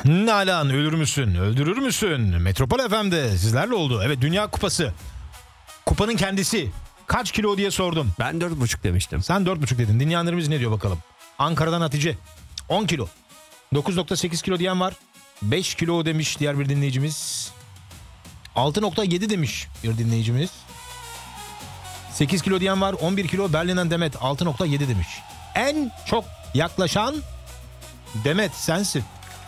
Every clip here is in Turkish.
Nalan ölür müsün, öldürür müsün? Metropol FM'de sizlerle oldu. Evet, Dünya Kupası. Kupanın kendisi. Kaç kilo diye sordum. Ben 4,5 demiştim. Sen 4,5 dedin. Dinleyenlerimiz ne diyor bakalım. Ankara'dan Hatice. 10 kilo. 9,8 kilo diyen var. 5 kilo demiş diğer bir dinleyicimiz. 6,7 demiş bir dinleyicimiz. 8 kilo diyen var. 11 kilo. Berlin'den Demet 6,7 demiş. En çok yaklaşan Demet sensin.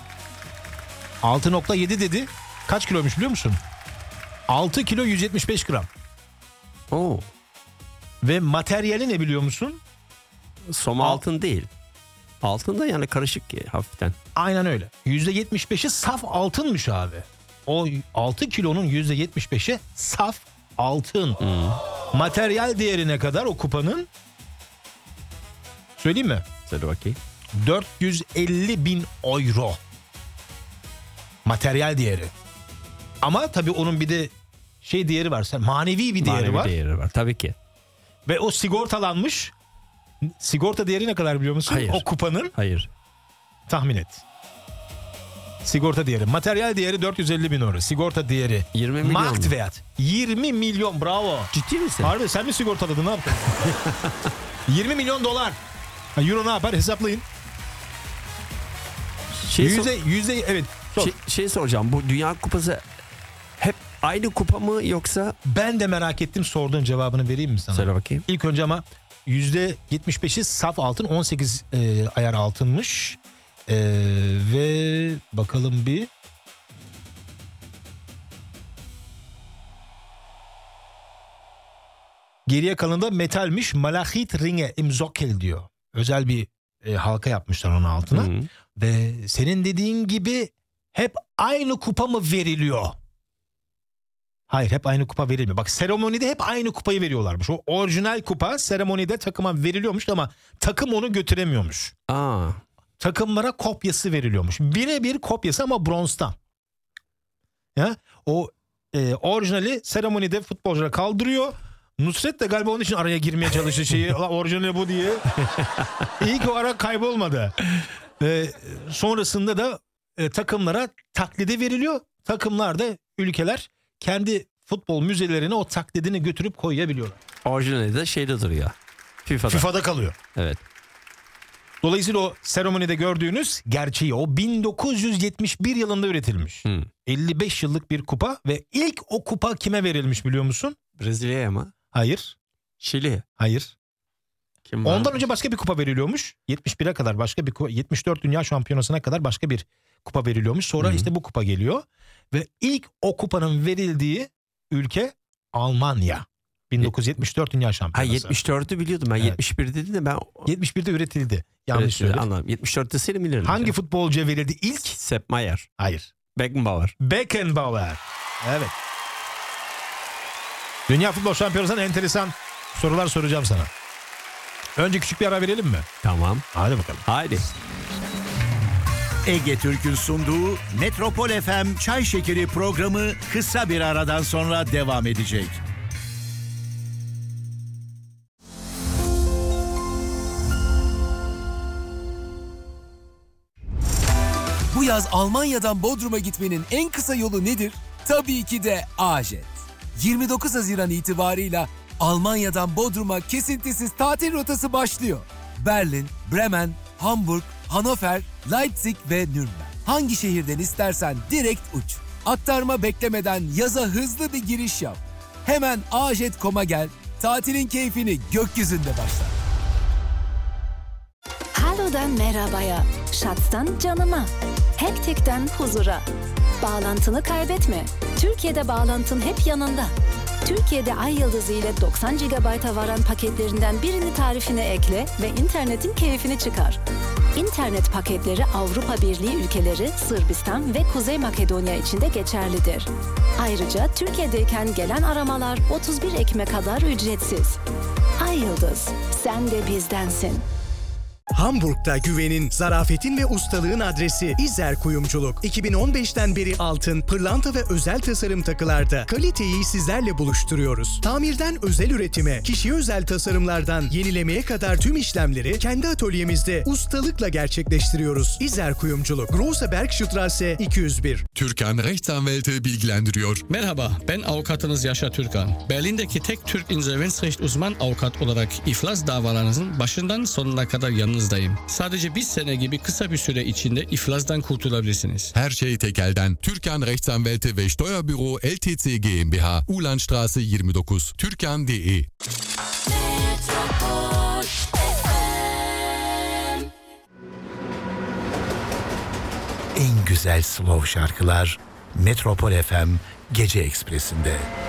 6,7 dedi. Kaç kiloymuş biliyor musun? 6 kilo 175 gram. Oo. Ve materyali ne biliyor musun? Soma altın değil. Altın da yani karışık ki hafiften. Aynen öyle. %75'i saf altınmış abi. O 6 kilonun %75'i saf altın. Materyal değeri ne kadar o kupanın? Söyleyeyim mi? Söyle bakayım. 450 bin euro. Materyal değeri. Ama tabii onun bir de şey değeri var. Manevi bir değeri var. Değeri var tabii ki. Ve o sigortalanmış. Sigorta değeri ne kadar biliyor musun? Hayır. O kupanın. Hayır. Tahmin et. Sigorta değeri. Materyal değeri 450 bin euro. Sigorta değeri. 20 milyon. Marktwert. 20 milyon, bravo. Ciddi misin? Harbi sen mi sigortaladın, ne yaptın? 20 milyon dolar. Euro ne yapar hesaplayın. Yüzde evet. Şey soracağım, bu Dünya Kupası hep aynı kupa mı yoksa? Ben de merak ettim, sorduğun cevabını vereyim mi sana? Söyle bakayım. İlk önce ama %75'i saf altın, 18 ayar altınmış. Ve bakalım bir. Geriye kalanında metalmiş. Malachit ringe imzokel diyor. Özel bir halka yapmışlar onun altına. Hı. Ve senin dediğin gibi hep aynı kupa mı veriliyor? Hayır, hep aynı kupa verilmiyor. Bak, seremonide hep aynı kupayı veriyorlarmış. O orijinal kupa seremonide takıma veriliyormuş ama takım onu götüremiyormuş. Aa. Takımlara kopyası veriliyormuş. Birebir kopyası ama bronzdan. Ya, o orijinali seremonide futbolculara kaldırıyor. Nusret de galiba onun için araya girmeye çalışıyor şeyi. Orijinali bu diye. İyi ki o ara kaybolmadı. Sonrasında da takımlara taklidi veriliyor. Takımlar da, ülkeler kendi futbol müzelerine o taklidini götürüp koyabiliyorlar. Orijinali de şeyde duruyor. FIFA'da kalıyor. Evet. Dolayısıyla o seremonide gördüğünüz gerçeği, o 1971 yılında üretilmiş. 55 yıllık bir kupa ve ilk o kupa kime verilmiş biliyor musun? Brezilya'ya mı? Hayır. Şili. Hayır. Kim var? Ondan önce başka bir kupa veriliyormuş. 71'e kadar başka bir kupa, 74 Dünya Şampiyonası'na kadar başka bir kupa veriliyormuş. Sonra işte bu kupa geliyor ve ilk o kupanın verildiği ülke Almanya. 1974 Dünya Şampiyonası. 74'ü biliyordum ben. Evet. 71 dedi de ben 71'de üretildi. Yanlış söyledim. Anladım. 74'te seni bilirdim. Hangi futbolcuya verildi ilk? Sepp Maier. Hayır. Beckenbauer. Beckenbauer. Evet. Dünya Futbol Şampiyonası'ndan enteresan sorular soracağım sana. Önce küçük bir ara verelim mi? Tamam. Hadi bakalım. Haydi. Ege Türk'ün sunduğu Metropol FM Çay Şekeri programı kısa bir aradan sonra devam edecek. Bu yaz Almanya'dan Bodrum'a gitmenin en kısa yolu nedir? Tabii ki de A-Jet. 29 Haziran itibarıyla Almanya'dan Bodrum'a kesintisiz tatil rotası başlıyor. Berlin, Bremen, Hamburg, Hannover, Leipzig ve Nürnberg. Hangi şehirden istersen direkt uç. Aktarma beklemeden yaza hızlı bir giriş yap. Hemen ajet.com'a gel, tatilin keyfini gökyüzünde başla. Halo'dan merhabaya, şatstan canıma, hektikten huzura. Bağlantını kaybetme. Türkiye'de bağlantın hep yanında. Türkiye'de Ay Yıldızı ile 90 GB'a varan paketlerinden birini tarifine ekle ve internetin keyfini çıkar. İnternet paketleri Avrupa Birliği ülkeleri, Sırbistan ve Kuzey Makedonya için de geçerlidir. Ayrıca Türkiye'deyken gelen aramalar 31 Ekim'e kadar ücretsiz. Ay Yıldız, sen de bizdensin. Hamburg'da güvenin, zarafetin ve ustalığın adresi İzzer Kuyumculuk. 2015'ten beri altın, pırlanta ve özel tasarım takılarda kaliteyi sizlerle buluşturuyoruz. Tamirden özel üretime, kişiye özel tasarımlardan yenilemeye kadar tüm işlemleri kendi atölyemizde ustalıkla gerçekleştiriyoruz. İzzer Kuyumculuk, Große Bergstraße 201. Türkan Rechtsanwälte bilgilendiriyor. Merhaba, ben avukatınız Yaşar Türkan. Berlin'deki tek Türk insolvenzrecht uzman avukat olarak iflas davalarınızın başından sonuna kadar yanınızdayım. Sadece bir sene gibi kısa bir süre içinde iflasdan kurtulabilirsiniz. Her şey tek elden. Türkan Rechtsanwälte ve Steuerbüro LTC GmbH, Ulandstraße 29, türkan.de. En güzel slow şarkılar Metropol FM Gece Ekspresi'nde.